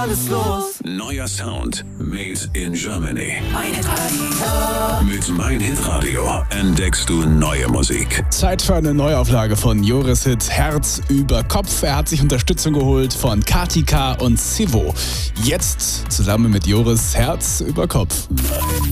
alles los. Neuer Sound made in Germany. Mein Hitradio. Mit Mein Hitradio entdeckst du neue Musik. Zeit für eine Neuauflage von Joris Hit Herz über Kopf. Er hat sich Unterstützung geholt von Katika und Sivo. Jetzt zusammen mit Joris Herz über Kopf.